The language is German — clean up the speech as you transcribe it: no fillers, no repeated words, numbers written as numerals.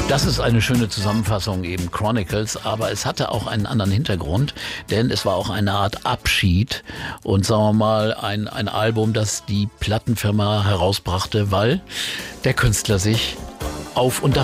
Das ist eine schöne Zusammenfassung, eben Chronicles, aber es hatte auch einen anderen Hintergrund, denn es war auch eine Art Abschied und sagen wir mal ein Album, das die Plattenfirma herausbrachte, weil der Künstler sich auf und